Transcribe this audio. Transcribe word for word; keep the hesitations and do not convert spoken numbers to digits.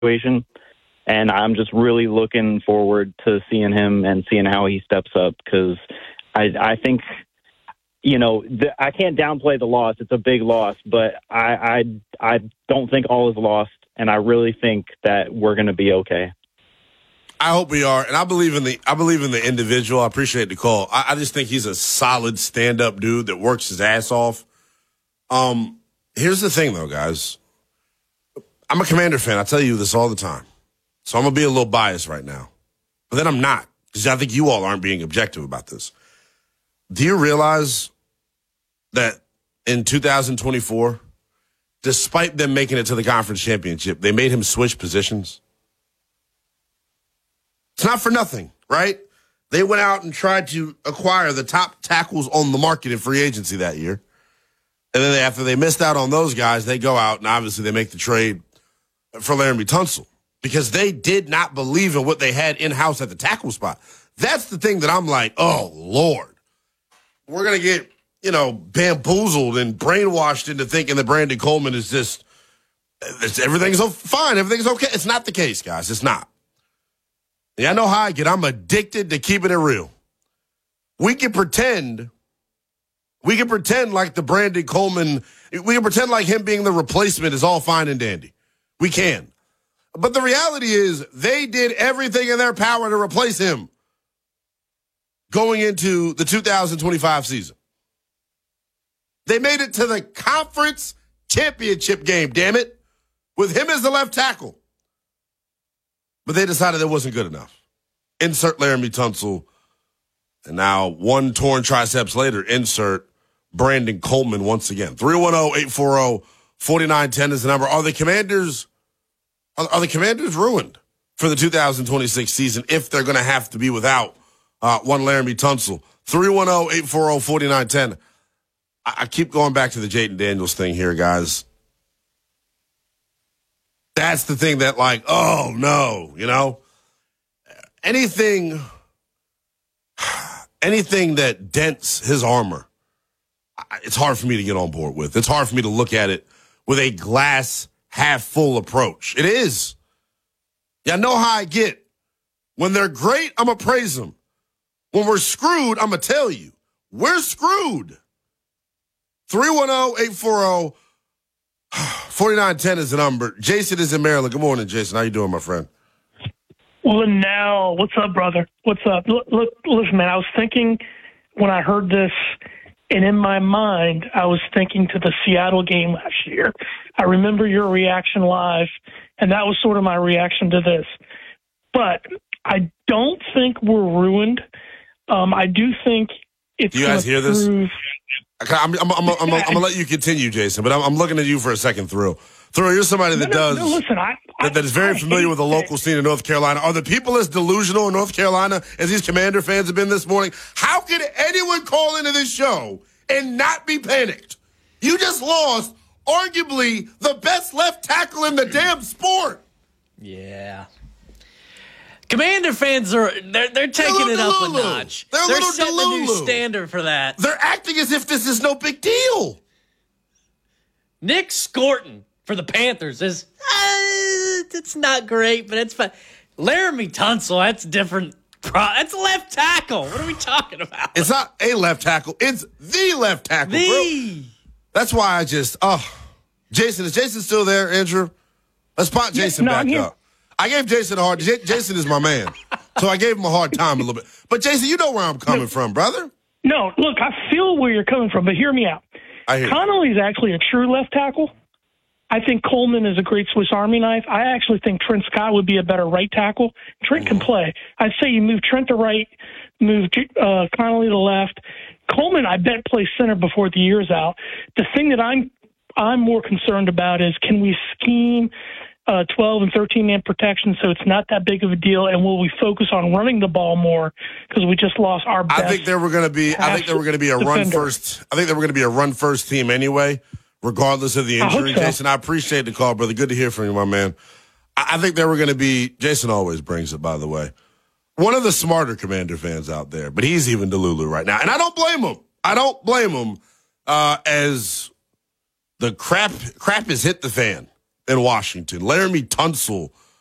situation. And I'm just really looking forward to seeing him and seeing how he steps up because I, I think, you know, the, I can't downplay the loss. It's a big loss, but I, I, I don't think all is lost, and I really think that we're going to be okay. I hope we are, and I believe in the I believe in the individual. I appreciate the call. I, I just think he's a solid stand-up dude that works his ass off. Um, here's the thing, though, guys. I'm a Commander fan. I tell you this all the time. So I'm going to be a little biased right now. But then I'm not, because I think you all aren't being objective about this. Do you realize that in two thousand twenty-four, despite them making it to the conference championship, they made him switch positions? It's not for nothing, right? They went out and tried to acquire the top tackles on the market in free agency that year. And then after they missed out on those guys, they go out and obviously they make the trade for Laremy Tunsil because they did not believe in what they had in-house at the tackle spot. That's the thing that I'm like, oh, Lord. We're going to get, you know, bamboozled and brainwashed into thinking that Brandon Coleman is just, everything's fine, everything's okay. It's not the case, guys. It's not. Yeah, I know how I get. I'm addicted to keeping it real. We can pretend, we can pretend like the Brandon Coleman, we can pretend like him being the replacement is all fine and dandy. We can. But the reality is they did everything in their power to replace him going into the two thousand twenty-five season. They made it to the conference championship game, damn it, with him as the left tackle. But they decided it wasn't good enough. Insert Laremy Tunsil. And now one torn triceps later, insert Brandon Coleman once again. three one zero, eight four zero, four nine one zero is the number. Are the Commanders are, are the Commanders ruined for the two thousand twenty-six season if they're going to have to be without uh, one Laremy Tunsil? three one zero, eight four zero, four nine one zero. I, I keep going back to the Jayden Daniels thing here, guys. That's the thing that, like, oh, no, you know? Anything, anything that dents his armor, it's hard for me to get on board with. It's hard for me to look at it with a glass half full approach. It is. Y'all know how I get. When they're great, I'm going to praise them. When we're screwed, I'm going to tell you. We're screwed. three one zero, eight four zero, four nine one zero is the number. Jason is in Maryland. Good morning, Jason. How you doing, my friend? Well, now, what's up, brother? What's up? Look, look, listen, man, I was thinking when I heard this, and in my mind, I was thinking to the Seattle game last year. I remember your reaction live, and that was sort of my reaction to this. But I don't think we're ruined. Um, I do think it's Do you guys hear this? Prove- I'm, I'm, I'm, I'm, I'm, I'm going to let you continue, Jason, but I'm, I'm looking at you for a second through. Through, you're somebody that no, no, does, no, listen, I, I, that, that is very I familiar with the local it. scene in North Carolina. Are the people as delusional in North Carolina as these Commander fans have been this morning? How could anyone call into this show and not be panicked? You just lost arguably the best left tackle in the damn sport. Yeah. Commander fans are they're they're taking they're it up Delulu. a notch. They're, they're little setting a new Delulu. standard for that. They're acting as if this is no big deal. Nick Scorton for the Panthers is uh, it's not great, but it's fine. Laremy Tunsil, that's different. That's left tackle. What are we talking about? It's not a left tackle. It's the left tackle. The. Bro. That's why I just oh, Jason is Jason still there? Andrew, let's pop Jason no, back I'm here. up. I gave Jason a hard. J- Jason is my man, so I gave him a hard time a little bit. But Jason, you know where I'm coming from, brother. No, look, I feel where you're coming from, but hear me out. I hear you. Connolly's actually a true left tackle. I think Coleman is a great Swiss Army knife. I actually think Trent Scott would be a better right tackle. Trent can play. I'd say you move Trent to right, move uh, Connolly to left. Coleman, I bet, plays center before the year's out. The thing that I'm I'm more concerned about is can we scheme uh, twelve and thirteen man protection so it's not that big of a deal, and will we focus on running the ball more because we just lost our best. I think there were going to be. I think there were going to be a defender. run first. I think there were going to be a run first team anyway, regardless of the injury. I hope so. Jason, I appreciate the call, brother. Good to hear from you, my man. I, I think there were going to be. Jason always brings it, by the way. One of the smarter Commander fans out there, but he's even Delulu right now, and I don't blame him. I don't blame him uh, as the crap crap has hit the fan in Washington. Laremy Tunsil